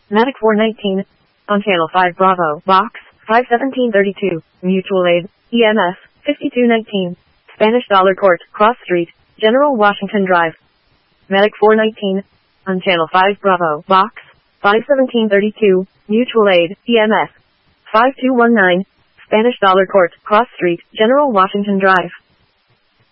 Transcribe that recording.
Medic 419. On Channel 5 Bravo, Box 51732, Mutual Aid, EMS 5219. Spanish Dollar Court, Cross Street, General Washington Drive. Medic 419. On Channel 5 Bravo, Box 51732, Mutual Aid, EMS 5219. Spanish Dollar Court, Cross Street, General Washington Drive.